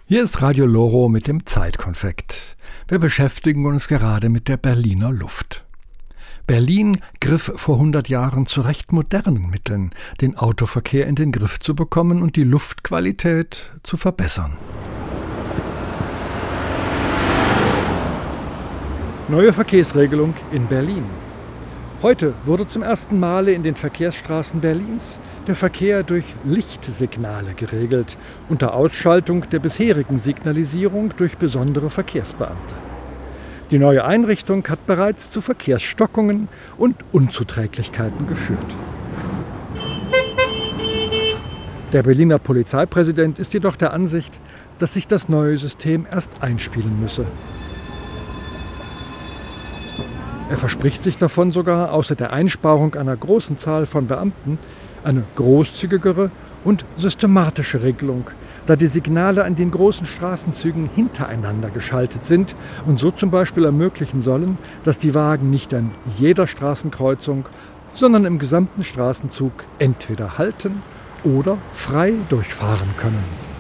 Hier ist Radio Loro mit dem Zeitkonfekt. Wir beschäftigen uns gerade mit der Berliner Luft. Berlin griff vor 100 Jahren zu recht modernen Mitteln, den Autoverkehr in den Griff zu bekommen und die Luftqualität zu verbessern. Neue Verkehrsregelung in Berlin. Heute wurde zum ersten Male in den Verkehrsstraßen Berlins der Verkehr durch Lichtsignale geregelt, unter Ausschaltung der bisherigen Signalisierung durch besondere Verkehrsbeamte. Die neue Einrichtung hat bereits zu Verkehrsstockungen und Unzuträglichkeiten geführt. Der Berliner Polizeipräsident ist jedoch der Ansicht, dass sich das neue System erst einspielen müsse. Er verspricht sich davon sogar, außer der Einsparung einer großen Zahl von Beamten, eine großzügigere und systematische Regelung, da die Signale an den großen Straßenzügen hintereinander geschaltet sind und so zum Beispiel ermöglichen sollen, dass die Wagen nicht an jeder Straßenkreuzung, sondern im gesamten Straßenzug entweder halten oder frei durchfahren können.